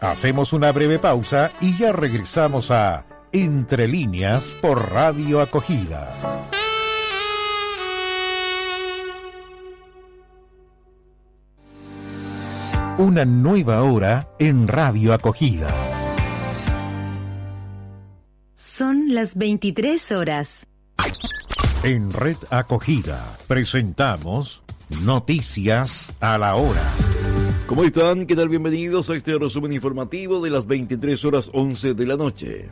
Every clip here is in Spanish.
Hacemos una breve pausa y ya regresamos a Entre Líneas por Radio Acogida. Una nueva hora en Radio Acogida. Son las 23 horas. En Red Acogida presentamos Noticias a la Hora. ¿Cómo están? ¿Qué tal? Bienvenidos a este resumen informativo de las 23 horas 11 de la noche.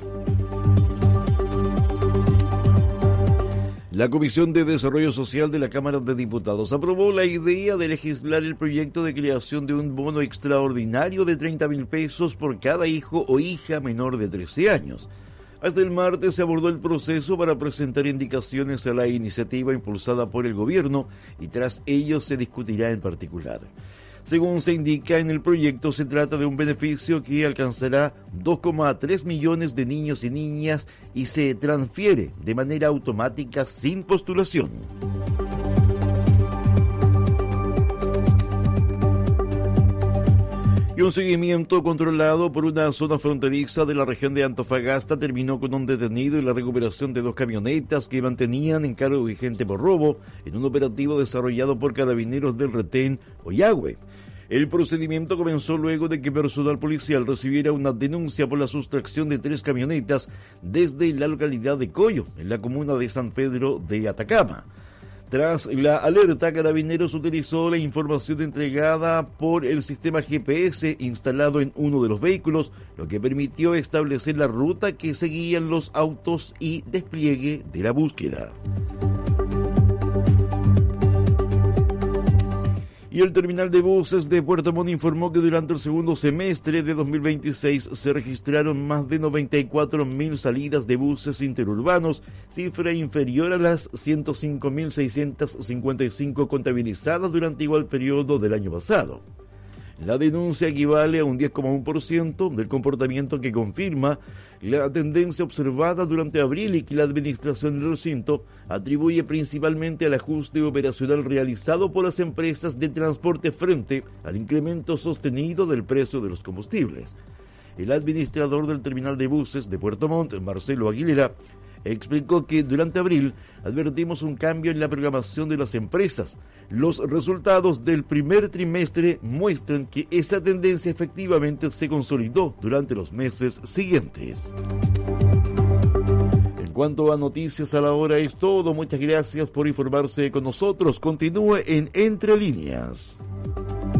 La Comisión de Desarrollo Social de la Cámara de Diputados aprobó la idea de legislar el proyecto de creación de un bono extraordinario de 30.000 pesos por cada hijo o hija menor de 13 años. Hasta el martes se abordó el proceso para presentar indicaciones a la iniciativa impulsada por el gobierno y tras ello se discutirá en particular. Según se indica en el proyecto, se trata de un beneficio que alcanzará 2,3 millones de niños y niñas y se transfiere de manera automática sin postulación. Y un seguimiento controlado por una zona fronteriza de la región de Antofagasta terminó con un detenido y la recuperación de 2 camionetas que mantenían encargo vigente por robo en un operativo desarrollado por carabineros del retén Oyagüe. El procedimiento comenzó luego de que personal policial recibiera una denuncia por la sustracción de 3 camionetas desde la localidad de Coyo, en la comuna de San Pedro de Atacama. Tras la alerta, Carabineros utilizó la información entregada por el sistema GPS instalado en uno de los vehículos, lo que permitió establecer la ruta que seguían los autos y despliegue de la búsqueda. Y el terminal de buses de Puerto Montt informó que durante el segundo semestre de 2026 se registraron más de 94.000 salidas de buses interurbanos, cifra inferior a las 105.655 contabilizadas durante igual periodo del año pasado. La denuncia equivale a un 10,1% del comportamiento que confirma la tendencia observada durante abril y que la administración del recinto atribuye principalmente al ajuste operacional realizado por las empresas de transporte frente al incremento sostenido del precio de los combustibles. El administrador del terminal de buses de Puerto Montt, Marcelo Aguilera, explicó que durante abril advertimos un cambio en la programación de las empresas. Los resultados del primer trimestre muestran que esa tendencia efectivamente se consolidó durante los meses siguientes. En cuanto a Noticias a la Hora es todo. Muchas gracias por informarse con nosotros. Continúe en Entre Líneas.